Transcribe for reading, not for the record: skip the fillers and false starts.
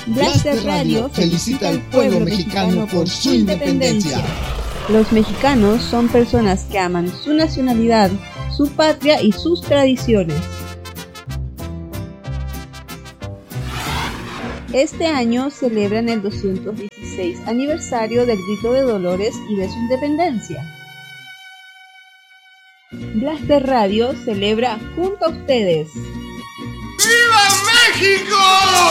Blaster Radio felicita al pueblo mexicano por su independencia. Los mexicanos son personas que aman su nacionalidad, su patria y sus tradiciones. Este año celebran el 216 aniversario del Grito de Dolores y de su independencia. Blaster Radio celebra junto a ustedes. ¡Viva México!